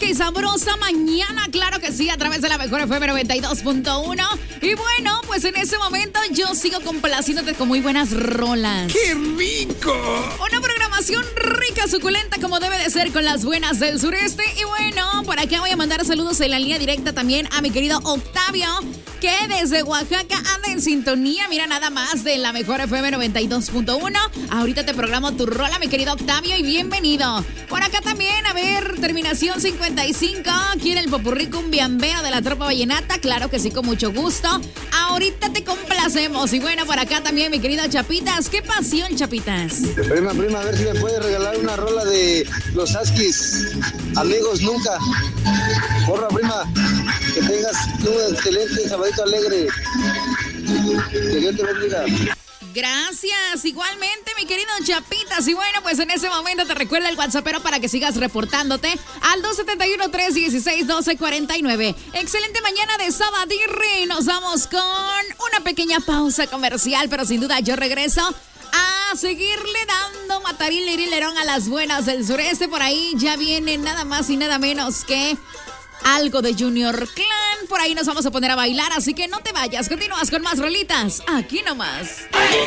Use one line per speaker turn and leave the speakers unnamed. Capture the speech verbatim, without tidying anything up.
y sabrosa mañana, claro que sí, a través de la mejor F M noventa y dos punto uno. Y bueno, pues en ese momento yo sigo complaciéndote con muy buenas rolas.
¡Qué rico!
Una programación rica, suculenta, como debe de ser con las buenas del sureste. Y bueno, por acá voy a mandar saludos en la línea directa también a mi querido Octavio, que desde Oaxaca anda en sintonía. Mira, nada más de la mejor F M noventa y dos punto uno. Ahorita te programo tu rola, mi querido Octavio, y bienvenido. Por acá también, a ver, terminación cincuenta y cinco. ¿Quiere el popurrí cumbiambero de la tropa vallenata? Claro que sí, con mucho gusto. Ahorita te complacemos. Y bueno, por acá también, mi querido Chapitas. ¡Qué pasión, Chapitas!
Prima, prima, a ver si me puedes regalar una rola de los Huskies. Amigos nunca. Porra, prima. Que tengas un excelente sabadito alegre. Que Dios te bendiga.
Gracias, igualmente mi querido Chapitas. Y bueno, pues en ese momento te recuerda el WhatsAppero para que sigas reportándote al dos siete uno, tres uno seis, uno dos cuatro nueve. Excelente mañana de Sabadirri. Nos vamos con una pequeña pausa comercial, pero sin duda yo regreso a seguirle dando matarín lirilerón a las buenas del sureste. Por ahí ya viene nada más y nada menos que algo de Junior Clan. Por ahí nos vamos a poner a bailar, así que no te vayas. Continúas con más rolitas aquí nomás.